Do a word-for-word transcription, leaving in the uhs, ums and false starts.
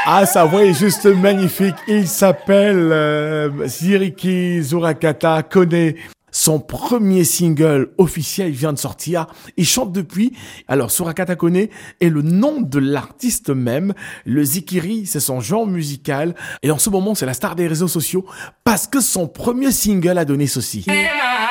Ah, sa voix est juste magnifique. Il s'appelle euh, Ziriki Zurakata Kone. Son premier single officiel vient de sortir. Il chante depuis. Alors, Surakata Kone est le nom de l'artiste même. Le zikiri, c'est son genre musical. Et en ce moment, c'est la star des réseaux sociaux parce que son premier single a donné ceci.